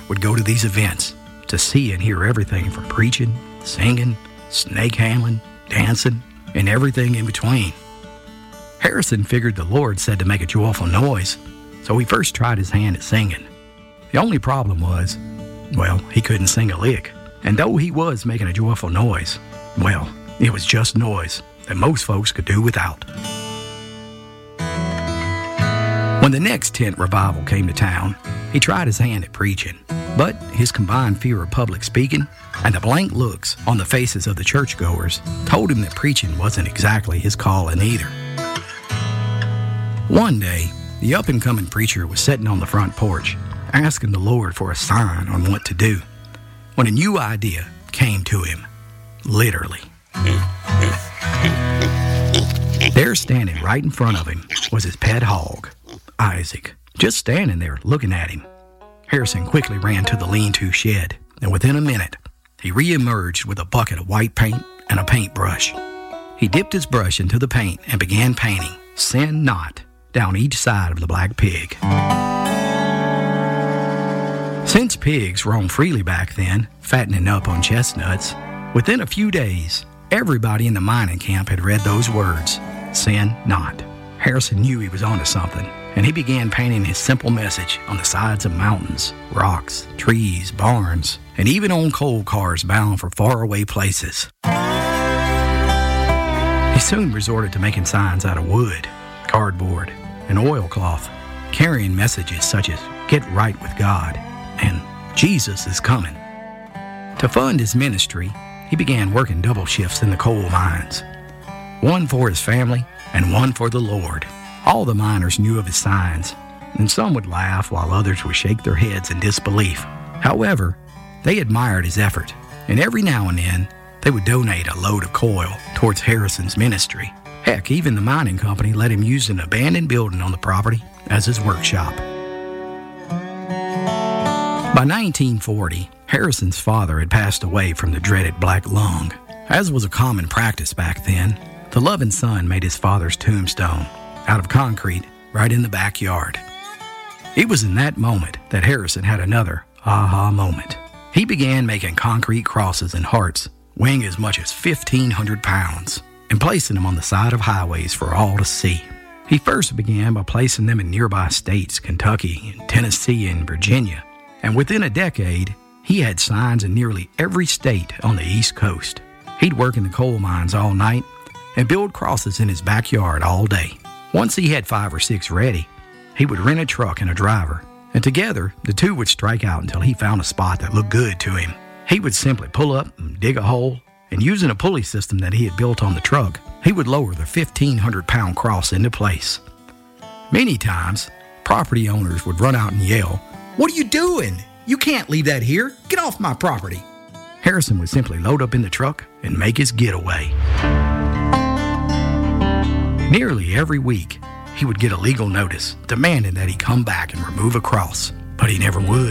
would go to these events to see and hear everything from preaching, singing, snake handling, dancing, and everything in between. Harrison figured the Lord said to make a joyful noise, so he first tried his hand at singing. The only problem was, well, he couldn't sing a lick. And though he was making a joyful noise, well, it was just noise that most folks could do without. When the next tent revival came to town, he tried his hand at preaching, but his combined fear of public speaking and the blank looks on the faces of the churchgoers told him that preaching wasn't exactly his calling either. One day, the up-and-coming preacher was sitting on the front porch, asking the Lord for a sign on what to do, when a new idea came to him, literally. There, standing right in front of him, was his pet hog, Isaac, just standing there looking at him. Harrison quickly ran to the lean-to shed, and within a minute, he re-emerged with a bucket of white paint and a paintbrush. He dipped his brush into the paint and began painting, "Sin Not," down each side of the black pig. Since pigs roamed freely back then, fattening up on chestnuts, within a few days, everybody in the mining camp had read those words, "Sin Not." Harrison knew he was onto something, and he began painting his simple message on the sides of mountains, rocks, trees, barns, and even on coal cars bound for faraway places. He soon resorted to making signs out of wood, cardboard, and oilcloth, carrying messages such as "Get right with God" and "Jesus is coming." To fund his ministry, he began working double shifts in the coal mines, one for his family and one for the Lord. All the miners knew of his signs, and some would laugh while others would shake their heads in disbelief. However, they admired his effort, and every now and then, they would donate a load of coal towards Harrison's ministry. Heck, even the mining company let him use an abandoned building on the property as his workshop. By 1940, Harrison's father had passed away from the dreaded black lung. As was a common practice back then, the loving son made his father's tombstone out of concrete right in the backyard. It was in that moment that Harrison had another aha moment. He began making concrete crosses and hearts weighing as much as 1,500 pounds and placing them on the side of highways for all to see. He first began by placing them in nearby states, Kentucky, and Tennessee, and Virginia. And within a decade, he had signs in nearly every state on the East Coast. He'd work in the coal mines all night and build crosses in his backyard all day. Once he had 5 or 6 ready, he would rent a truck and a driver, and together the two would strike out until he found a spot that looked good to him. He would simply pull up and dig a hole, and using a pulley system that he had built on the truck, he would lower the 1,500-pound cross into place. Many times, property owners would run out and yell, "What are you doing? You can't leave that here. Get off my property." Harrison would simply load up in the truck and make his getaway. Nearly every week, he would get a legal notice demanding that he come back and remove a cross, but he never would.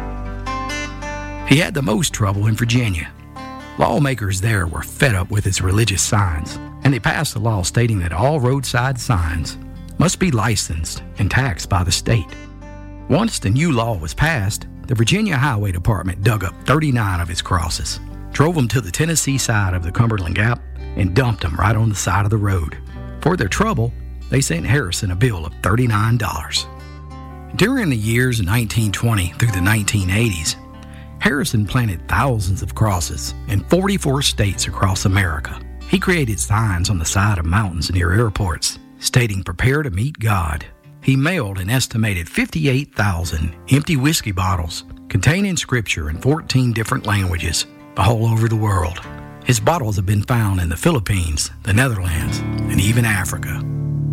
He had the most trouble in Virginia. Lawmakers there were fed up with his religious signs, and they passed a law stating that all roadside signs must be licensed and taxed by the state. Once the new law was passed, the Virginia Highway Department dug up 39 of his crosses, drove them to the Tennessee side of the Cumberland Gap, and dumped them right on the side of the road. For their trouble, they sent Harrison a bill of $39. During the years 1920 through the 1980s, Harrison planted thousands of crosses in 44 states across America. He created signs on the side of mountains near airports stating "Prepare to meet God." He mailed an estimated 58,000 empty whiskey bottles containing scripture in 14 different languages all over the world. His bottles have been found in the Philippines, the Netherlands, and even Africa.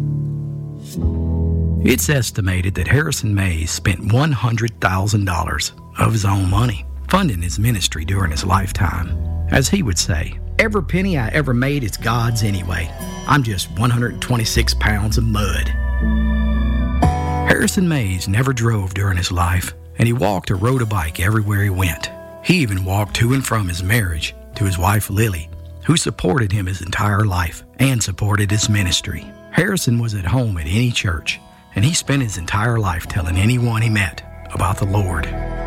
It's estimated that Harrison Mays spent $100,000 of his own money funding his ministry during his lifetime. As he would say, "Every penny I ever made is God's anyway. I'm just 126 pounds of mud." Harrison Mays never drove during his life, and he walked or rode a bike everywhere he went. He even walked to and from his marriage to his wife Lily, who supported him his entire life and supported his ministry. Harrison was at home at any church, and he spent his entire life telling anyone he met about the Lord.